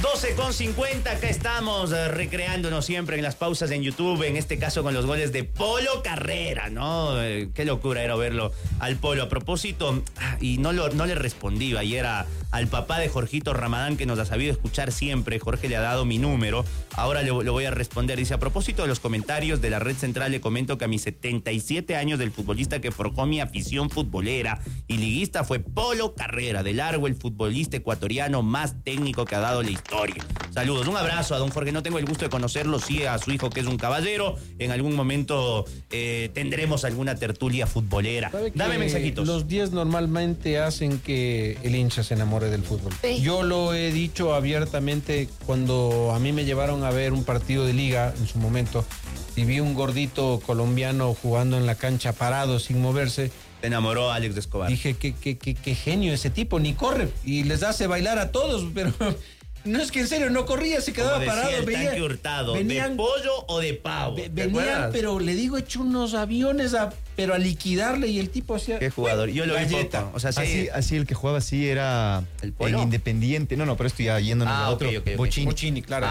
12:50, acá estamos recreándonos siempre en las pausas en YouTube, en este caso con los goles de Polo Carrera, ¿no? Qué locura era verlo al Polo. A propósito, y no le respondí ayer al papá de Jorgito Ramadán, que nos ha sabido escuchar siempre. Jorge le ha dado mi número, ahora lo voy a responder. Dice: a propósito de los comentarios de la red central, le comento que a mis 77 años del futbolista que forjó mi afición futbolera y liguista fue Polo Carrera, de largo el futbolista ecuatoriano más técnico que ha dado la historia. Saludos, un abrazo a don Jorge. No tengo el gusto de conocerlo, sí a su hijo, que es un caballero. En algún momento tendremos alguna tertulia futbolera. Dame mensajitos. Los 10 normalmente hacen que el hincha se enamore del fútbol. Sí. Yo lo he dicho abiertamente cuando a mí me llevaron a ver un partido de liga en su momento y vi un gordito colombiano jugando en la cancha parado sin moverse. Te enamoró Alex de Escobar. Dije, qué genio ese tipo, ni corre y les hace bailar a todos, pero no es que en serio no corría, se quedaba parado. El Tanque Hurtado, venían, ¿de pollo o de pavo? Venían, pero le digo, hecho unos aviones pero a liquidarle, y el tipo hacía... Qué jugador, yo lo vi poco. O sea, sí. Así el que jugaba así era el Independiente. No, pero esto ya yéndonos a otro. Okay. Bochini, claro.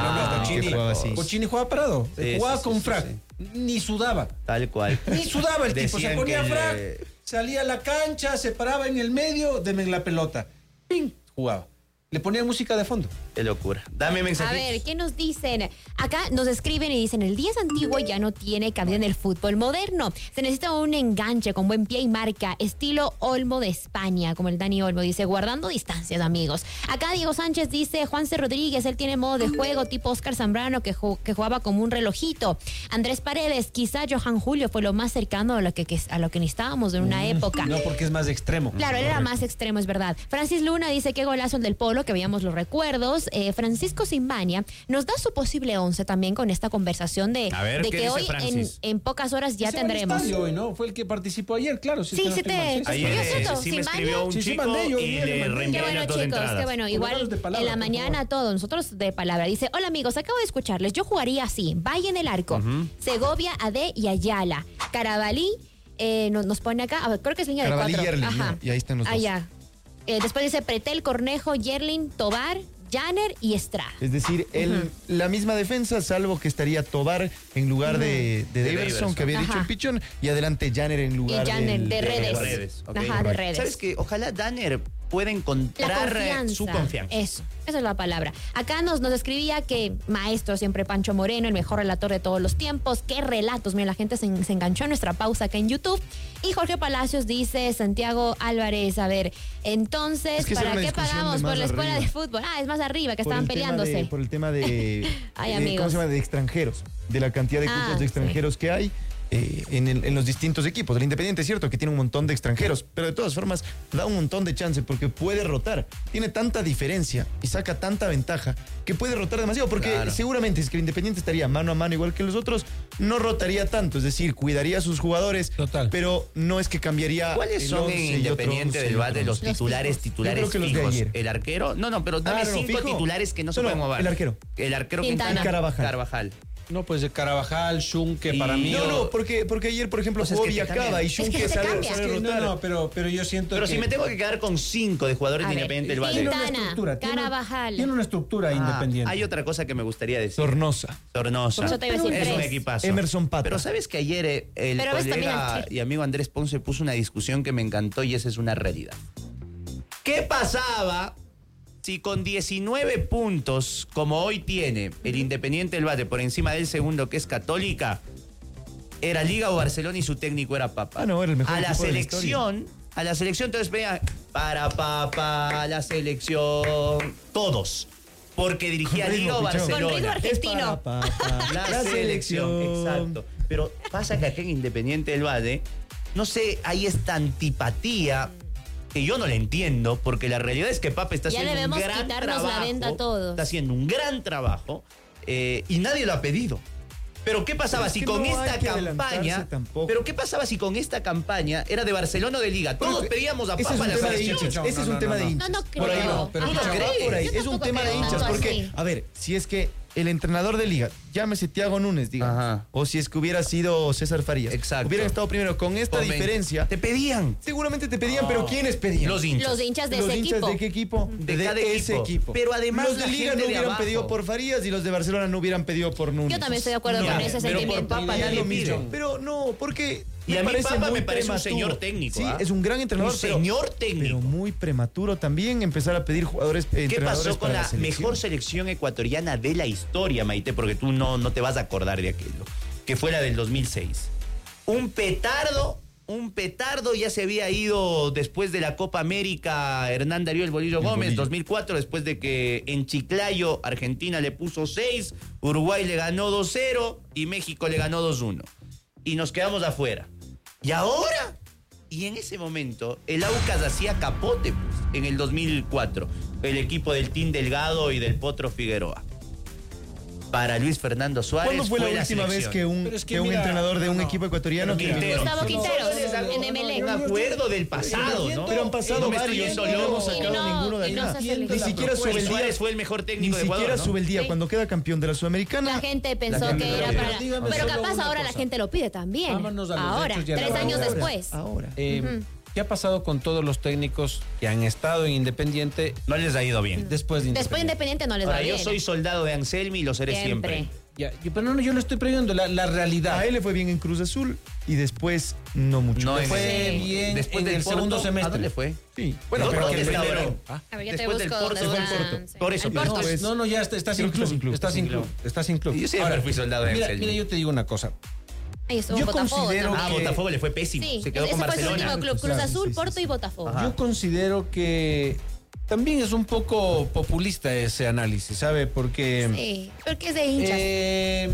Bochini jugaba parado, jugaba con frac, ni sudaba. Tal cual. Ni sudaba el tipo, se ponía frac, salía a la cancha, se paraba en el medio, deme la pelota. ¡Ping! Jugaba. Le ponía música de fondo. Qué locura. Dame mensaje. A ver, ¿qué nos dicen? Acá nos escriben y dicen: el 10 antiguo ya no tiene cabida en el fútbol moderno. Se necesita un enganche con buen pie y marca, estilo Olmo de España, como el Dani Olmo. Dice: guardando distancias, amigos. Acá Diego Sánchez dice: Juanse Rodríguez, él tiene modo de juego tipo Oscar Zambrano, que jugaba como un relojito. Andrés Paredes: quizá Johan Julio fue lo más cercano a lo que necesitábamos en una época. No, porque es más extremo. Claro, él era más extremo, es verdad. Francis Luna dice: qué golazo el del Polo, que veíamos los recuerdos. Francisco Simbania nos da su posible 11 también con esta conversación de que hoy en pocas horas ya tendremos. Hoy, ¿no? Fue el que participó ayer, claro. Sí, sí me escribió un chico y le reenvié las dos entradas. Qué bueno, igual en la mañana todos, nosotros de palabra. Dice: hola amigos, acabo de escucharles, yo jugaría así: Valle en el arco, Segovia, Ade y Ayala, Carabalí, nos pone acá, a ver, creo que es línea de 4. Ajá. Y ahí están los dos. Allá. Después dice Pretel, Cornejo, Yerlin, Tobar, Janer y Estrada. Es decir, la misma defensa, salvo que estaría Tobar en lugar de Daverson, que había dicho el Pichón, y adelante Janer en lugar de Redes. Okay. Ajá, de Redes. ¿Sabes qué? Ojalá Janer pueda encontrar su confianza. Esa es la palabra. Acá nos escribía que maestro siempre Pancho Moreno, el mejor relator de todos los tiempos. Qué relatos. Mira, la gente se enganchó a nuestra pausa acá en YouTube. Y Jorge Palacios dice: Santiago Álvarez, a ver, entonces, ¿para qué pagamos por la escuela de fútbol? Es más arriba, que estaban peleándose. Por el tema de Ay, amigos. ¿cómo se llama? De extranjeros, de la cantidad de cupos de extranjeros que hay. En los distintos equipos. El Independiente es cierto que tiene un montón de extranjeros, pero de todas formas da un montón de chance porque puede rotar. Tiene tanta diferencia y saca tanta ventaja que puede rotar demasiado, porque seguramente si que el Independiente estaría mano a mano igual que los otros, no rotaría tanto, es decir, cuidaría a sus jugadores. Total. Pero no es que cambiaría. ¿Cuáles son en Independiente del Valle los titulares fijos? Los de ayer. ¿El arquero? No, pero dame 5 titulares que no se pueden mover. El arquero Quintana. Carvajal. No, pues de Carvajal, Schunke, para mí. No, porque ayer, por ejemplo, jugó Villacaba y Schunke sale rotar. No, pero yo siento Pero si me tengo que quedar con 5 de jugadores de Independiente del Valle. Quintana, Carvajal. Tiene una estructura Independiente. Hay otra cosa que me gustaría decir. Sornosa. Es un equipazo. Emerson Pata. Pero ¿sabes que ayer el colega y amigo Andrés Ponce puso una discusión que me encantó y esa es una realidad? ¿Qué pasaba si con 19 puntos, como hoy tiene el Independiente del Valle, por encima del segundo, que es Católica, era Liga o Barcelona y su técnico era Papa? No, era el mejor a la selección, entonces vean, para Papa, la selección, todos. Porque dirigía Liga o Barcelona. Con ritmo argentino. La selección, exacto. Pero pasa que aquí en Independiente del Valle, no sé, hay esta antipatía que yo no le entiendo, porque la realidad es que Papa está haciendo un gran trabajo. La venta a todos. Está haciendo un gran trabajo y nadie lo ha pedido. Pero ¿qué pasaba si con esta campaña? Pero ¿qué pasaba si con esta campaña era de Barcelona o de Liga? Todos pedíamos a Papa la selección. Ese es un tema de hinchas. No creo. Por ahí es un tema de hinchas, porque, a ver, si es que el entrenador de liga, llámese Thiago Núñez, digamos, Ajá. o si es que hubiera sido César Farías, Exacto. hubieran estado primero con esta Con 20. diferencia, Te pedían. seguramente te pedían, pero ¿quiénes pedían? Los hinchas. Los hinchas de ¿Los ese hinchas equipo. de qué equipo? De cada ese equipo. equipo. Pero además los de la liga gente no de hubieran abajo. pedido por Farías y los de Barcelona no hubieran pedido por Núñez. Yo también estoy de acuerdo No, con ese pero por sentimiento. Papa Es nadie lo mismo. pide. Pero no, porque Y a mí Papa muy me parece un prematuro. señor técnico. Sí, ¿ah? es un gran entrenador. Un señor técnico. Pero muy prematuro también empezar a pedir jugadores. ¿Qué entrenadores pasó con para la selección. mejor selección ecuatoriana de la historia, Maite? Porque tú no te vas a acordar de aquello. Que fue la del 2006. Un petardo, ya se había ido después de la Copa América Hernán Darío el Bolillo Gómez, Bolillo. 2004, después de que en Chiclayo Argentina le puso 6, Uruguay le ganó 2-0 y México le ganó 2-1. Y nos quedamos afuera. ¿Y ahora? Y en ese momento, el Aucas hacía capote, pues, en el 2004. El equipo del Team Delgado y del Potro Figueroa. Para Luis Fernando Suárez. ¿Cuándo fue la última vez selección. que un, Pero es que que un mira, entrenador de un no. equipo ecuatoriano... Pero Quintero. Gustavo Quintero, en Emelec. Un acuerdo del pasado, ¿no? Pero han pasado No me estoy varios yendo y no loco. hemos sacado Y no- ninguno de y no acá. se hace el- Ni siquiera sube el día. Suárez fue el mejor Ni técnico de Ecuador, siquiera ¿no? sube el día. Sí. Cuando queda campeón de la Sudamericana... La gente pensó gente que lo era pide. para... Dígame Pero solo capaz una ahora la cosa. gente lo pide también. Vámonos a los Ahora, hechos y a la 3 años realidad. después. Ahora. ¿Qué ha pasado con todos los técnicos que han estado en Independiente No les ha ido bien. después de Después de Independiente? Independiente no les va Ahora, yo bien. soy soldado de Anselmi y lo seré siempre. Pero no, yo le estoy preguntando la realidad. A él le fue bien en Cruz Azul y después no mucho. No, Le en fue- fue el- bien después en del el segundo Porto, semestre. ¿A dónde fue? Sí. Bueno, No, pero ¿dónde que está primero- ahora? Ah, A ver, yo te Después del busco Porto, dónde fue el están. Porto. Por eso, El Porto. después- No, ya estás sin club. sin club. Estás sin club. Estás sin club. Yo siempre fui soldado de mira, Anselmi. mira, yo te digo una cosa. Ahí estuvo Yo Botafogo considero también. Ah, Botafogo le fue pésimo. Sí, Se quedó ese con fue su último Barcelona. club. Cruz Claro, Azul, sí, Porto sí. y Botafogo. Ajá. Yo considero que también es un poco populista ese análisis, ¿sabe? Porque... Sí, porque es de hinchas.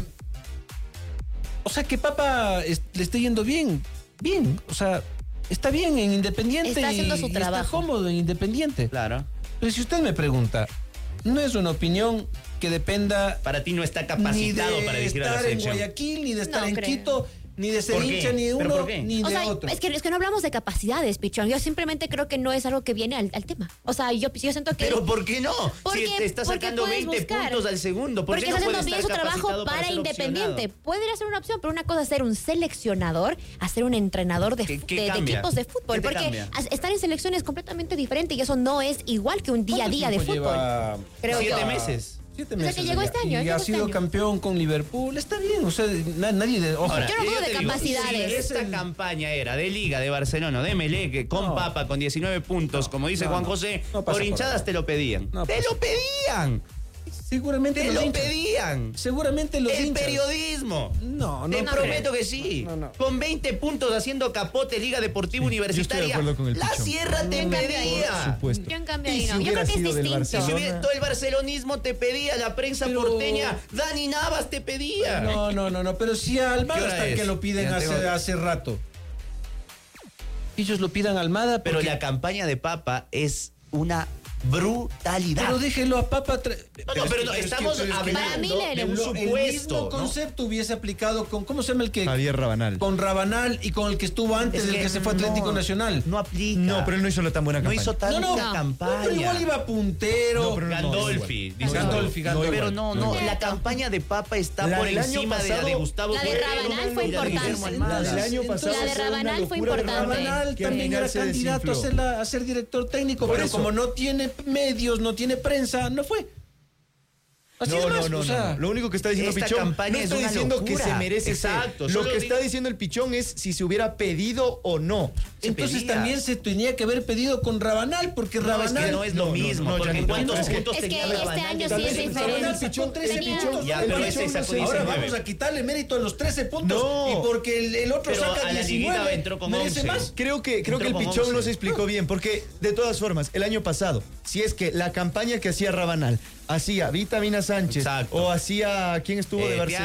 O sea, que Papa le esté yendo bien. Bien. O sea, está bien en Independiente. Está haciendo su y trabajo. está cómodo en Independiente. Claro. Pero si usted me pregunta, no es una opinión que dependa Para ti no está ni capacitado de para dirigir a la estar en selección. Guayaquil, ni de estar No en creo. Quito, ni de ser ¿Por qué? hincha ni de ¿Pero uno por qué? ni O de sea, otro. es que no hablamos de capacidades, Pichón. Yo simplemente creo que no es algo que viene al tema. O sea, yo siento que... Pero ¿por qué no? Porque- Si te está porque sacando puedes 20 buscar. puntos al segundo, ¿por Porque qué no está puede haciendo bien su estar trabajo capacitado para ser Independiente. opcionado? Podría ser una opción, pero una cosa es ser un seleccionador a ser un entrenador de, ¿Qué de cambia? equipos de fútbol. ¿Qué te Porque cambia? estar en selección es completamente diferente y eso no es igual que un día a día de ¿Cuánto fútbol. tiempo lleva? Creo 7 yo. meses. 7 O sea, meses. que llegó ya. este año, Y llegó ha este sido año. campeón con Liverpool. Está bien. O sea, nadie de. Ojo. Ahora, Yo no dudo te de digo, capacidades. Si esta campaña era de Liga, de Barcelona, de Melec, con No. Papa, con 19 puntos, como dice no, Juan no. José, No pasa por hinchadas por te lo pedían. No ¡Te pasa. lo pedían! Seguramente ¡Te los lo hinchas. pedían! Seguramente los El hinchas. periodismo. No, Te no. prometo que sí. No. Con 20 puntos haciendo capote Liga Deportiva Sí, yo estoy de Universitaria. acuerdo con el La Pichón. Sierra te Por pedía. Supuesto. Yo en cambio Y ahí si no. Yo hubiera creo que es sido del distinto. Y si Barcelona- hubiera, todo el barcelonismo te pedía, la prensa Pero- porteña, Dani Navas te pedía. No. Pero si a Almada ¿Qué hora hasta es? que lo piden Ya tengo- hace rato. Ellos lo pidan a Almada, Pero porque- la campaña de Papa es una brutalidad. Pero déjelo a Papa. pero no, estamos hablando Para mí de un el supuesto, mismo ¿no? concepto hubiese aplicado con, ¿cómo se llama el que? Javier Rabanal. Con Rabanal y con el que estuvo antes Es del que se fue Atlético no, Nacional. No aplica. No, pero él no hizo la tan buena No campaña. hizo tanta No, campaña. pero igual iba puntero. No, pero no, Gandolfi. igual. dice Gandolfi, no, Gandolfi. Pero no, igual. la campaña de Papa está La por del año encima de la de pasado- Gustavo La de Guerrero Rabanal fue y la de importante. Guillermo Almada. La del año pasado La de fue una Rabanal fue locura. importante. Rabanal Que al también final era se candidato desinfló. a ser director técnico, Por pero eso. como no tiene medios, no tiene prensa, no fue. Así es más, No. o sea, Lo único que está diciendo esta Pichón, campaña no es estoy una diciendo que locura. se merece Exacto, ser. Lo solo que digo- está diciendo el Pichón es si se hubiera pedido o no. entonces pedía. también se tenía que haber pedido con Rabanal, porque No, es Rabanal que no es lo mismo. no, ya porque no, ¿cuántos es que- puntos Es que tenía este Rabanal? año Tal sí vez es el diferente. Rabanal sacó 13 Tenía- puntos. Ya, pero Entonces, ese sacó ahora 19. vamos a quitarle mérito a los 13 puntos. No. Y porque el otro Pero saca a la 19, liguita entró con merece 11. más. Creo que Entró el con Pichón 11. no se explicó bien, porque de todas formas, el año pasado, si es que la campaña que hacía Rabanal hacía Vitamina Sánchez Exacto. o hacía, ¿quién estuvo de Barcelona?